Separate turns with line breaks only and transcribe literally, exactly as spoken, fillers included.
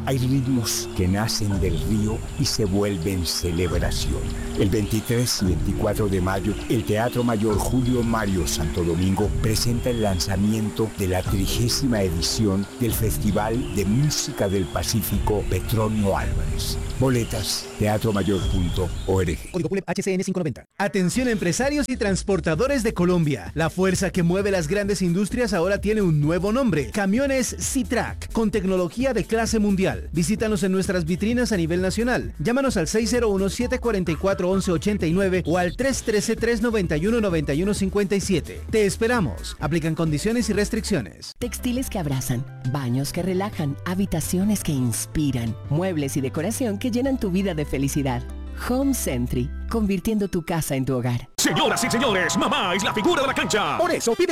Hay ritmos que nacen del río y se vuelven celebración. El veintitrés y veinticuatro de mayo, el Teatro Mayor Julio Mario Santo Domingo presenta el lanzamiento de la trigésima edición del Festival de Música del Pacífico Petronio Álvarez. Boletas, teatro mayor punto org.
Código P U L E P H C N quinientos noventa. Atención empresarios y transportadores de Colombia. La fuerza que mueve las grandes industrias ahora tiene un nuevo nombre. Camiones C-Track, con tecnología de clase mundial. Visítanos en nuestras vitrinas a nivel nacional. Llámanos al seis cero uno, siete cuatro cuatro, once ochenta y nueve o al tres uno tres, tres nueve uno, nueve uno cinco siete. Te esperamos. Aplican condiciones y restricciones.
Textiles que abrazan, baños que relajan, habitaciones que inspiran, muebles y decoración que llenan tu vida de felicidad. Home Century, convirtiendo tu casa en tu hogar.
Señoras y señores, mamá es la figura de la cancha.
Por eso pide